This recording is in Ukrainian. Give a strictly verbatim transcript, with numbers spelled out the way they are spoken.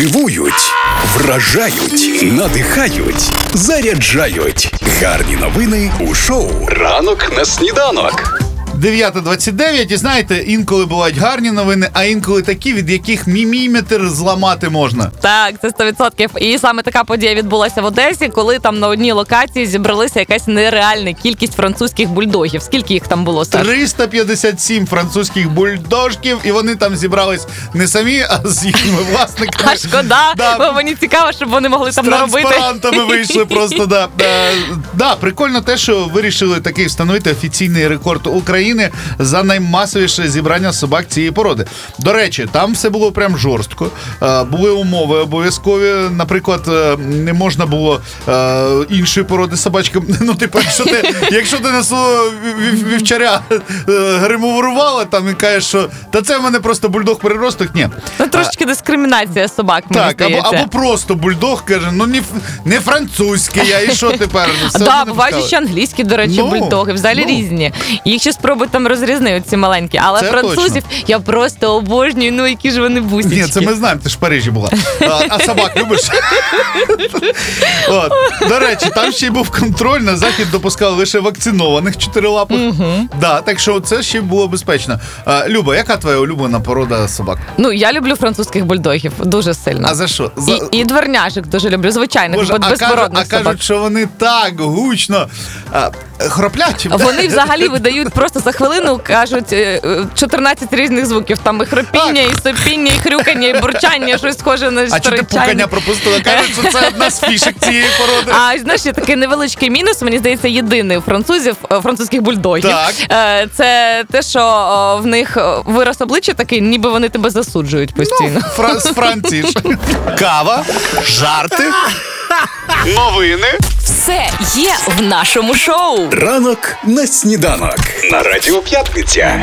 Дивують, вражають, надихають, заряджають. Гарні новини у шоу «Ранок на сніданок». дев'ята двадцять дев'ять, і знаєте, інколи бувають гарні новини, а інколи такі, від яких міліметр зламати можна. Так, це сто відсотків. І саме така подія відбулася в Одесі, коли там на одній локації зібралися якась нереальна кількість французьких бульдогів. Скільки їх там було, Саш? триста п'ятдесят сім французьких бульдожків, і вони там зібрались не самі, а з їхніми власниками. А шкода, Да. бо мені цікаво, щоб вони могли З там наробити. транспарантами вийшли просто, да. Да, да, прикольно те, що вирішили такий встановити офіційний рекорд України за наймасовіше зібрання собак цієї породи. До речі, там все було прям жорстко. Е, були умови обов'язкові. Наприклад, е, не можна було е, іншої породи собачки. Ну, типу, якщо ти, якщо ти на свого вів- вівчаря е, гримувала, там і кажеш, що та це в мене просто бульдог-переросток, ні. Ну, трошечки дискримінація собак, мені Так, або, здається. або просто бульдог, каже, ну не, ф- не французький, я, і що тепер? Все Да, одно не бувають пускали. ще англійські, до речі, Ну, бульдоги, взагалі ну. різні. Їх ще спробують там розрізнити, ці маленькі. Але Це французів я просто обожнюю, ну які ж вони бусічки. Ні, це ми знаємо, ти ж в Парижі була. А, а собак любиш? От. До речі, там ще й був контроль, на захід допускали лише вакцинованих чотирилапих. Угу. Да, так що це ще було безпечно. А, Люба, яка твоя улюблена порода собак? Ну, я люблю французьких бульдогів дуже сильно. А за що? За... І, і дворняжок дуже люблю, звичайних, Боже, а, кажуть, безпородних а собак. кажуть, що вони так гучно а, хроплять. Вони взагалі видають просто за хвилину, кажуть, е, е, чотирнадцять різних звуків. Там і хропіння, і сопіння, і хрюкання, і бурчання, щось схоже на А чи ти старичайне. пукання пропустила? Кажуть, що це одна з фішек цієї породи. А знаєш, є такий невеличкий мінус, мені здається, єдиний у французів, е, французьких бульдогів. Так. Е, Це те, що о, в них о, вираз обличчя такий, ніби вони тебе засуджують постійно. Ну, фра- з Франції ж. Кава, жарти, новини. Все є в нашому шоу. «Ранок на сніданок» на Радіо П'ятниця.